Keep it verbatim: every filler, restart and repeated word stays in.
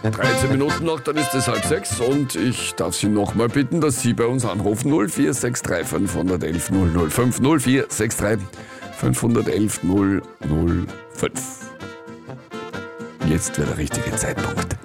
dreizehn Minuten noch, dann ist es halb sechs und ich darf Sie nochmal bitten, dass Sie bei uns anrufen. null vier sechs drei fünf eins eins null null fünf null vier sechs drei fünf eins eins null null fünf. Jetzt wäre der richtige Zeitpunkt.